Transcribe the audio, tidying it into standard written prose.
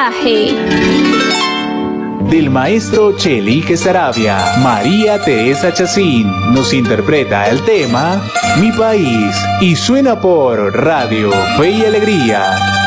viaje. Del maestro Chelique Saravia, María Teresa Chacín nos interpreta el tema Mi País y suena por Radio Fe y Alegría.